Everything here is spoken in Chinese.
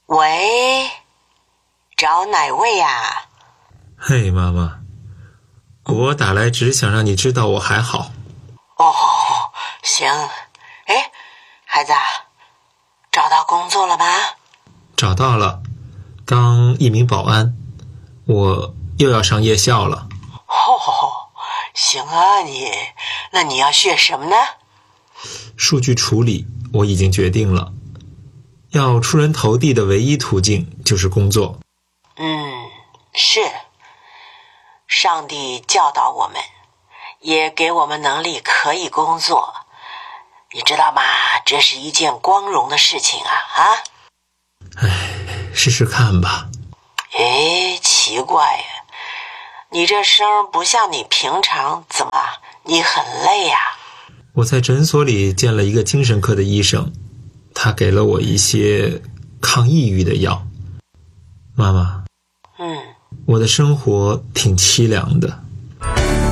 喂，找哪位呀？ 嘿，妈妈，我打来只想让你知道我还好。 哦，行。哎，孩子，找到工作了吗？ 找到了，当一名保安，我又要上夜校了。 哦，行啊，那你要学什么呢？ 数据处理我已经决定了，要出人头地的唯一途径就是工作。 是，上帝教导我们，也给我们能力可以工作，你知道吗？这是一件光荣的事情啊！ 试试看吧。 哎，奇怪呀，你这声不像你平常，怎么你很累呀？ 我在诊所里见了一个精神科的医生，他给了我一些抗抑郁的药。妈妈，我的生活挺凄凉的，